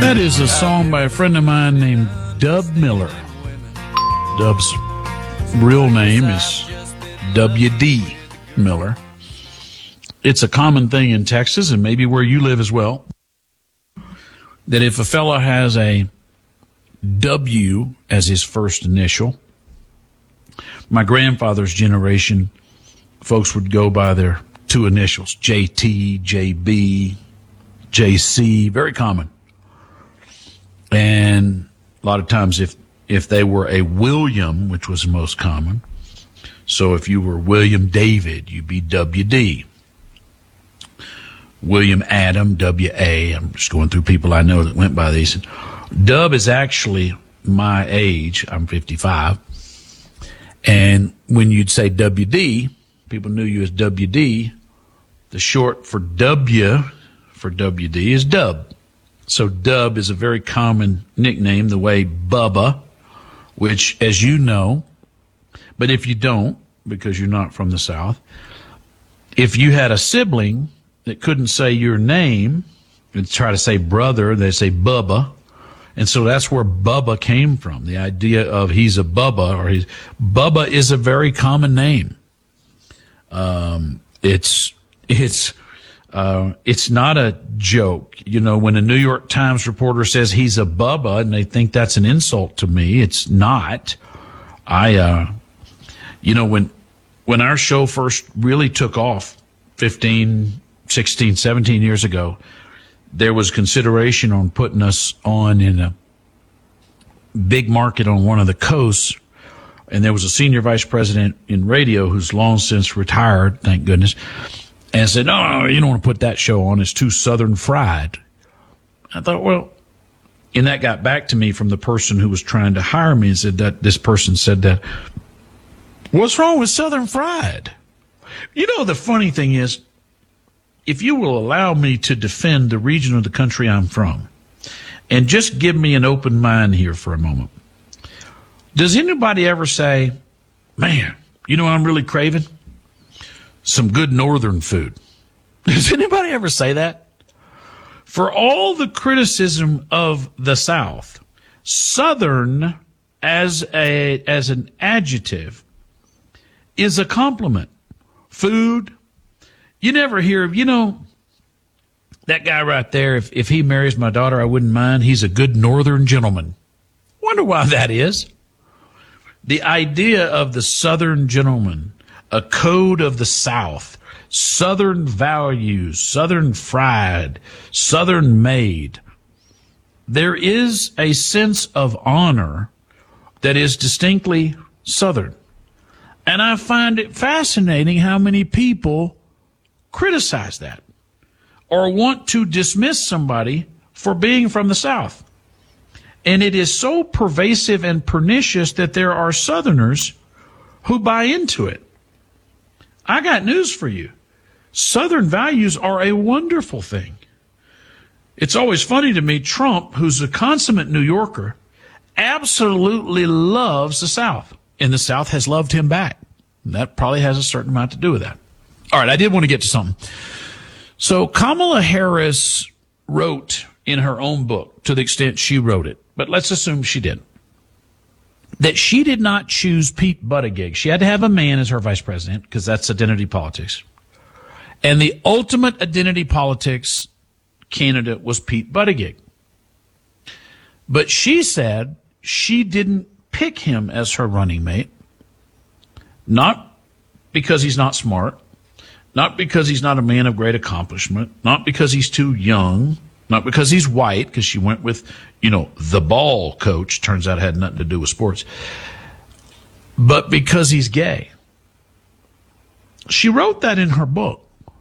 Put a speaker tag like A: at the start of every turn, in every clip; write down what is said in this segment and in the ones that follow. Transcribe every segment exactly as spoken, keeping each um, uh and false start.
A: That is a song by a friend of mine named Dub Miller. Dub's real name is W D Miller. It's a common thing in Texas and maybe where you live as well, that if a fellow has a W as his first initial, my grandfather's generation, folks would go by their two initials, J T, J B, J C, very common. And a lot of times if, if they were a William, which was the most common, so if you were William David, you'd be W D. William Adam, W A. I'm just going through people I know that went by these. Dub is actually my age. I'm fifty-five. And when you'd say W D, people knew you as W D. The short for W for W D is Dub. So Dub is a very common nickname, the way Bubba, which, as you know, but if you don't, because you're not from the South, if you had a sibling that couldn't say your name and try to say brother, they say Bubba. And so that's where Bubba came from, the idea of he's a Bubba, or he's Bubba is a very common name. Um, it's, it's, uh, it's not a joke. You know, when a New York Times reporter says he's a Bubba and they think that's an insult to me, it's not. I, uh, you know, when, when our show first really took off fifteen, sixteen, seventeen years ago, there was consideration on putting us on in a big market on one of the coasts. And there was a senior vice president in radio who's long since retired, thank goodness, and said, no, no, you don't want to put that show on. It's too Southern fried. I thought, well, and that got back to me from the person who was trying to hire me and said that this person said that, what's wrong with Southern fried? You know, the funny thing is, if you will allow me to defend the region of the country I'm from, and just give me an open mind here for a moment, does anybody ever say, man, you know what I'm really craving? Some good northern food. Does anybody ever say that? For all the criticism of the South, Southern as a as an adjective is a compliment. Food. You never hear of, you know, that guy right there, if, if he marries my daughter, I wouldn't mind. He's a good northern gentleman. Wonder why that is. The idea of the Southern gentleman, a code of the South, Southern values, Southern fried, Southern made. There is a sense of honor that is distinctly Southern. And I find it fascinating how many people criticize that or want to dismiss somebody for being from the South. And it is so pervasive and pernicious that there are Southerners who buy into it. I got news for you. Southern values are a wonderful thing. It's always funny to me, Trump, who's a consummate New Yorker, absolutely loves the South. And the South has loved him back. And that probably has a certain amount to do with that. All right, I did want to get to something. So Kamala Harris wrote in her own book, to the extent she wrote it, but let's assume she did, that she did not choose Pete Buttigieg. She had to have a man as her vice president because that's identity politics. And the ultimate identity politics candidate was Pete Buttigieg. But she said she didn't pick him as her running mate, not because he's not smart, not because he's not a man of great accomplishment, not because he's too young, not because he's white, because she went with, you know, the ball coach, turns out it had nothing to do with sports, but because he's gay. She wrote that in her book.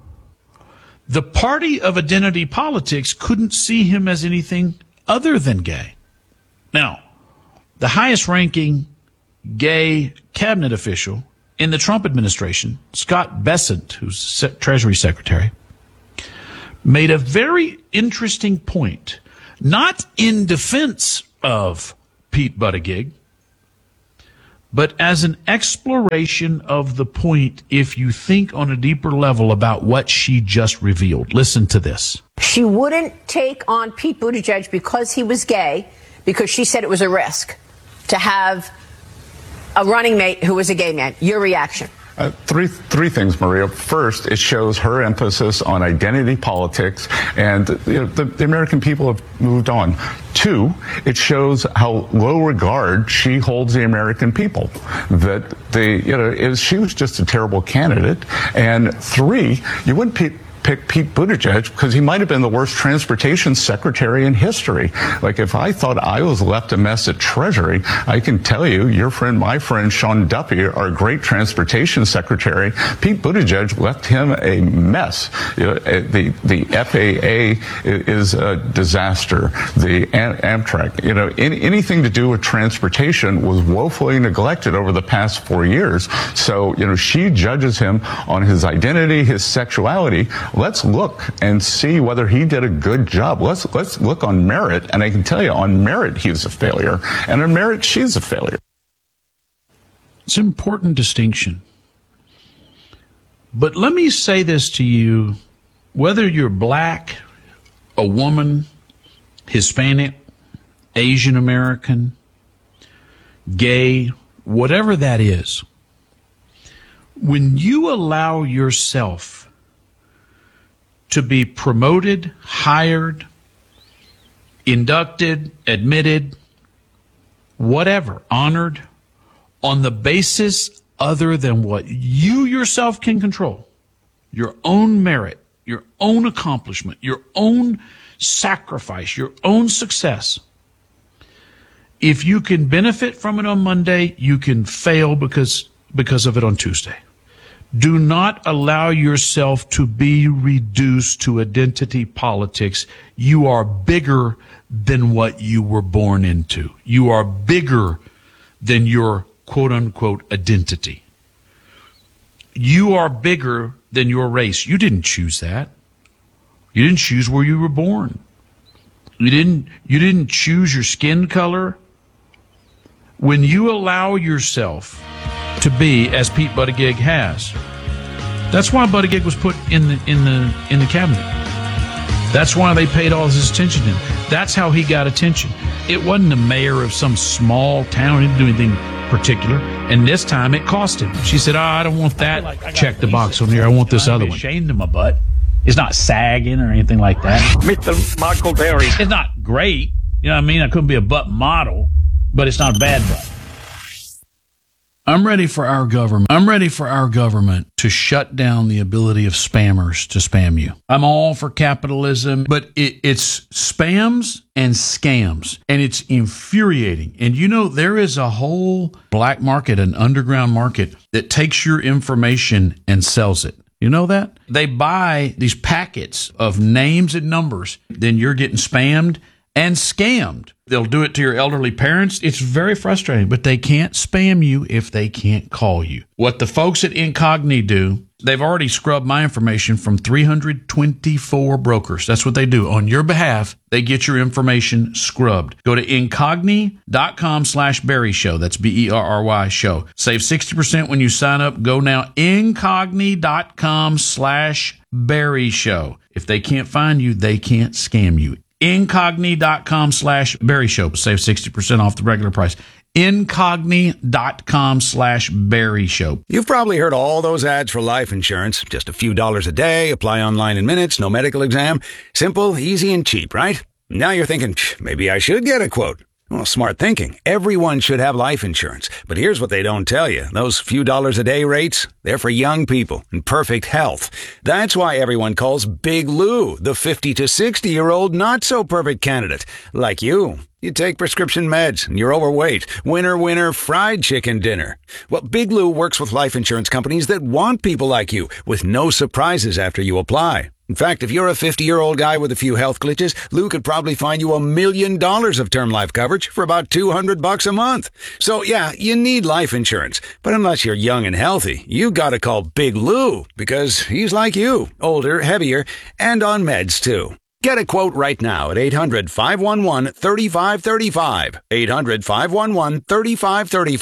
A: The party of identity politics couldn't see him as anything other than gay. Now, the highest ranking gay cabinet official in the Trump administration, Scott Bessent, who's Treasury Secretary, made a very interesting point, not in defense of Pete Buttigieg, but as an exploration of the point if you think on a deeper level about what she just revealed. Listen to this.
B: She wouldn't take on Pete Buttigieg because he was gay, because she said it was a risk to have a running mate who was a gay man. Your reaction?
C: Uh, three three things, Maria. First, it shows her emphasis on identity politics, and you know, the, the American people have moved on. Two, it shows how low regard she holds the American people. That they, you know, is she was just a terrible candidate. And three, you wouldn't pick. pick Pete Buttigieg because he might have been the worst transportation secretary in history. Like, if I thought I was left a mess at Treasury, I can tell you, your friend, my friend, Sean Duffy, our great transportation secretary, Pete Buttigieg left him a mess. You know, the, the F A A is a disaster. The Amtrak, you know, any, anything to do with transportation was woefully neglected over the past four years. So, you know, she judges him on his identity, his sexuality. Let's look and see whether he did a good job. Let's let's look on merit, and I can tell you, on merit, he's a failure, and on merit, she's a failure.
A: It's an important distinction. But let me say this to you, whether you're black, a woman, Hispanic, Asian American, gay, whatever that is, when you allow yourself to be promoted, hired, inducted, admitted, whatever, honored, on the basis other than what you yourself can control, your own merit, your own accomplishment, your own sacrifice, your own success. If you can benefit from it on Monday, you can fail because, because of it on Tuesday. Do not allow yourself to be reduced to identity politics. You are bigger than what you were born into. You are bigger than your quote-unquote identity. You are bigger than your race. You didn't choose that. You didn't choose where you were born. You didn't, you didn't choose your skin color. When you allow yourself to be, as Pete Buttigieg has. That's why Buttigieg was put in the in the in the cabinet. That's why they paid all this attention to him. That's how he got attention. It wasn't the mayor of some small town. He didn't do anything particular. And this time it cost him. She said, oh, I don't want that. Like Check the box on here. I want this other one. Ashamed of my butt. It's not sagging or anything like that.
D: Mister Michael Berry.
A: It's not great. You know what I mean? I couldn't be a butt model, but it's not a bad butt. I'm ready for our government. I'm ready for our government to shut down the ability of spammers to spam you. I'm all for capitalism, but it, it's spams and scams, and it's infuriating. And you know, there is a whole black market, an underground market that takes your information and sells it. You know that? They buy these packets of names and numbers, then you're getting spammed and scammed. They'll do it to your elderly parents. It's very frustrating, but they can't spam you if they can't call you. What the folks at Incogni do, they've already scrubbed my information from three hundred twenty-four brokers. That's what they do. On your behalf, they get your information scrubbed. Go to incogni.com slash Berry Show. That's B E R R Y show. Save sixty percent when you sign up. Go now, incogni.com slash Berry Show. If they can't find you, they can't scam you. Incogni.com slash Berry Show. Save sixty percent off the regular price. Incogni.com slash Berry Show.
E: You've probably heard all those ads for life insurance. Just a few dollars a day, apply online in minutes, no medical exam. Simple, easy, and cheap, right? Now you're thinking, maybe I should get a quote. Well, smart thinking. Everyone should have life insurance. But here's what they don't tell you. Those few dollars a day rates, they're for young people in perfect health. That's why everyone calls Big Lou the fifty to sixty-year-old not-so-perfect candidate. Like you. You take prescription meds and you're overweight. Winner, winner, fried chicken dinner. Well, Big Lou works with life insurance companies that want people like you with no surprises after you apply. In fact, if you're a fifty-year-old guy with a few health glitches, Lou could probably find you a million dollars of term life coverage for about two hundred bucks a month. So yeah, you need life insurance. But unless you're young and healthy, you gotta call Big Lou because he's like you, older, heavier, and on meds too. Get a quote right now at eight hundred, five one one, three five three five. eight hundred, five one one, three five three five.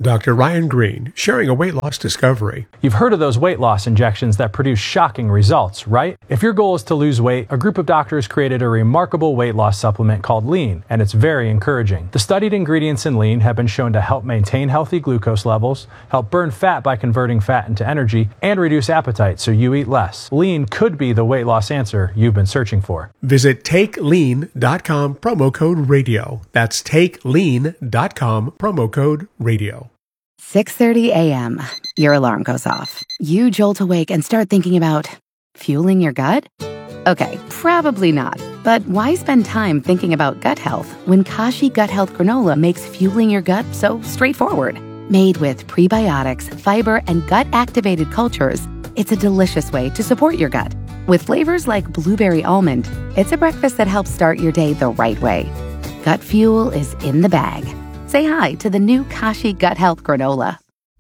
D: Doctor Ryan Green, sharing a weight loss discovery.
F: You've heard of those weight loss injections that produce shocking results, right? If your goal is to lose weight, a group of doctors created a remarkable weight loss supplement called Lean, and it's very encouraging. The studied ingredients in Lean have been shown to help maintain healthy glucose levels, help burn fat by converting fat into energy, and reduce appetite so you eat less. Lean could be the weight loss answer you've been searching for.
D: Visit take lean dot com, promo code radio. That's take lean dot com, promo code radio.
G: six thirty a.m. Your alarm goes off. You jolt awake and start thinking about fueling your gut? Okay, probably not. But why spend time thinking about gut health when Kashi Gut Health Granola makes fueling your gut so straightforward? Made with prebiotics, fiber, and gut-activated cultures, it's a delicious way to support your gut. With flavors like blueberry almond, it's a breakfast that helps start your day the right way. Gut fuel is in the bag. Say hi to the new Kashi Gut Health Granola.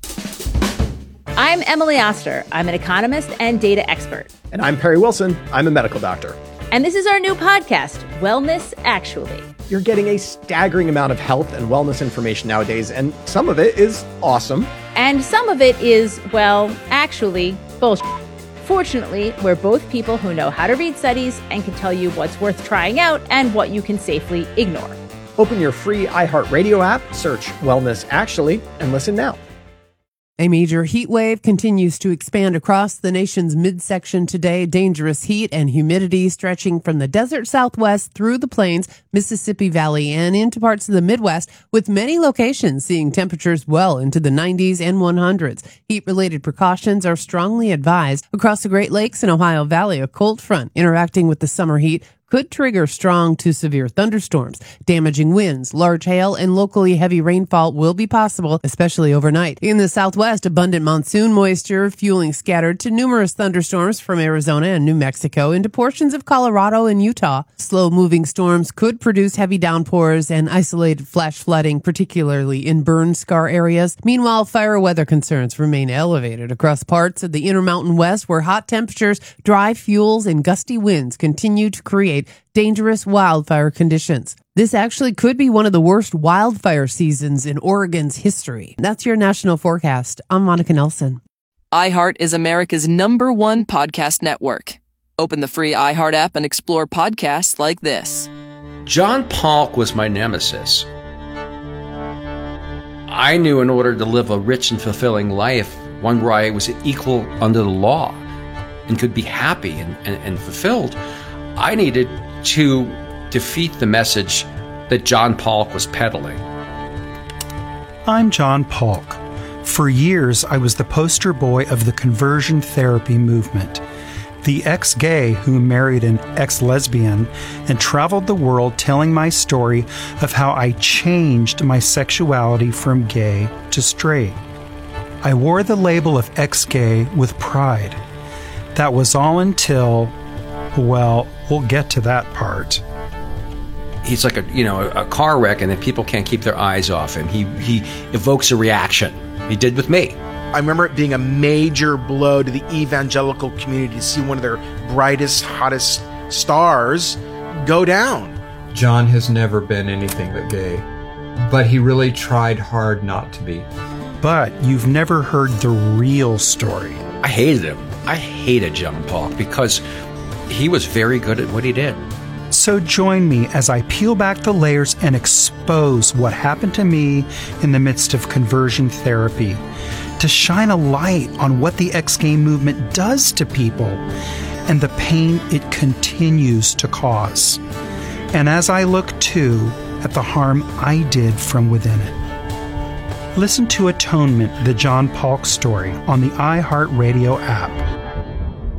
H: I'm Emily Oster. I'm an economist and data expert.
I: And I'm Perry Wilson. I'm a medical doctor.
H: And this is our new podcast, Wellness Actually.
I: You're getting a staggering amount of health and wellness information nowadays, and some of it is awesome.
H: And some of it is, well, actually, bullshit. Fortunately, we're both people who know how to read studies and can tell you what's worth trying out and what you can safely ignore.
I: Open your free iHeartRadio app, search Wellness Actually, and listen now.
J: A major heat wave continues to expand across the nation's midsection today. Dangerous heat and humidity stretching from the desert Southwest through the plains, Mississippi Valley, and into parts of the Midwest, with many locations seeing temperatures well into the nineties and hundreds. Heat-related precautions are strongly advised. Across the Great Lakes and Ohio Valley, a cold front interacting with the summer heat could trigger strong to severe thunderstorms. Damaging winds, large hail, and locally heavy rainfall will be possible, especially overnight. In the Southwest, abundant monsoon moisture fueling scattered to numerous thunderstorms from Arizona and New Mexico into portions of Colorado and Utah. Slow-moving storms could produce heavy downpours and isolated flash flooding, particularly in burn scar areas. Meanwhile, fire weather concerns remain elevated across parts of the Intermountain West, where hot temperatures, dry fuels, and gusty winds continue to create dangerous wildfire conditions. This actually could be one of the worst wildfire seasons in Oregon's history. That's your national forecast. I'm Monica Nelson.
K: iHeart is America's number one podcast network. Open the free iHeart app and explore podcasts like this.
L: John Polk was my nemesis. I knew in order to live a rich and fulfilling life, one where I was equal under the law and could be happy and, and, and fulfilled, I needed to defeat the message that John Polk was peddling.
M: I'm John Polk. For years, I was the poster boy of the conversion therapy movement, the ex-gay who married an ex-lesbian and traveled the world telling my story of how I changed my sexuality from gay to straight. I wore the label of ex-gay with pride. That was all until... well, we'll get to that part.
L: He's like a, you know, a car wreck, and then people can't keep their eyes off him. He he evokes a reaction. He did with me.
N: I remember it being a major blow to the evangelical community to see one of their brightest, hottest stars go down.
O: John has never been anything but gay, but he really tried hard not to be.
M: But you've never heard the real story.
L: I hated him. I hated John Polk because he was very good at what he did.
M: So join me as I peel back the layers and expose what happened to me in the midst of conversion therapy, to shine a light on what the ex-gay movement does to people and the pain it continues to cause. And as I look too at the harm I did from within it. Listen to Atonement, the John Polk story on the iHeartRadio app.